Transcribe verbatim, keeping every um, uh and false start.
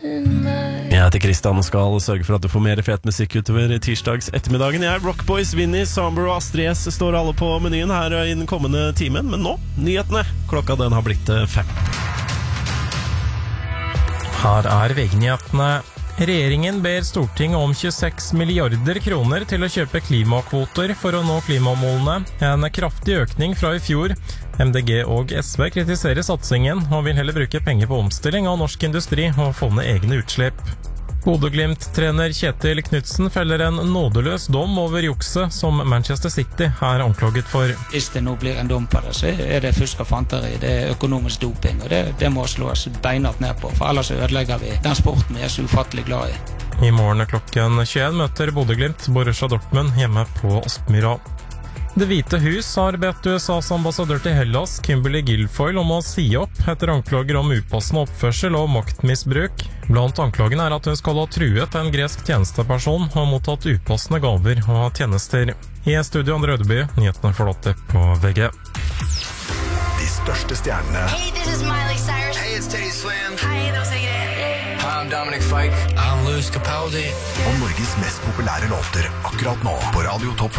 Jeg heter Kristian og skal sørge for at du får mer fet musikk utover tirsdags ettermiddagen. Jeg er Rockboys, Vinny, Samber og Astrid S står alle på menyen her i den kommende timen. Men nå, nyhetene. Klokka den har blitt fem. Her er V G-nyhetene. Regjeringen ber Stortinget om tjueseks milliarder kroner til å kjøpe klimakvoter for å nå klimamålene. En kraftig økning fra i fjor. M D G og S V kritiserer satsingen og vil heller bruke penger på omstilling av norsk industri og få ned egne utslipp. Bodø-Glimt-trener Kjetil Knutsen feller en nådeløs dom over jukset som Manchester City er anklaget for. Hvis det nå blir en dom på det, så er det fusk og fanteri, det er økonomisk doping, og det, det må slås beinhardt ned på, for ellers ødelegger vi den sporten vi er så ufattelig glad i. I morgen klokken tjueen møter Bodø-Glimt Borussia Dortmund hjemme på Aspmyra. Det hvite hus har bedt U S A's ambassadør til Hellas, Kimberly Guilfoyle, om å si opp etter anklager om upassende oppførsel og maktmisbruk. Blant anklagene er at hun skal ha truet en gresk tjenesteperson og mottatt upassende gaver og tjenester. I studio Andre Ødeby, nyhetene forlatte på V G. De største stjernene. Hey, this is Miley Cyrus. Hey, it's Teddy Swims. Hei, det var Sigrid. Hi, I'm Dominic Fike. I'm Louis Capaldi. Og Norges mest populære låter akkurat nå på Radio Topp